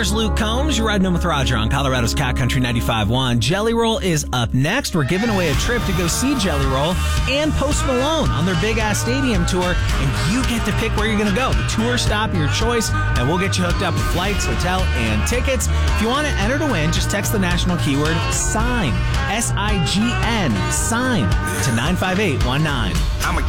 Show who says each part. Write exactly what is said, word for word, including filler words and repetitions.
Speaker 1: Here's Luke Combs. You're riding in with Roger on Colorado's Cat Country ninety-five point one. Jelly Roll is up next. We're giving away a trip to go see Jelly Roll and Post Malone on their Big Ass Stadium tour, and you get to pick where you're going to go. The tour stop, your choice, and we'll get you hooked up with flights, hotel, and tickets. If you want to enter to win, just text the national keyword SIGN, S I G N, SIGN, to nine five eight one nine.
Speaker 2: I'm a